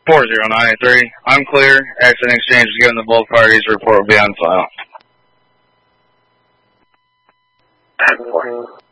4093. I'm clear. Accident exchange is given to both parties. Report will be on file.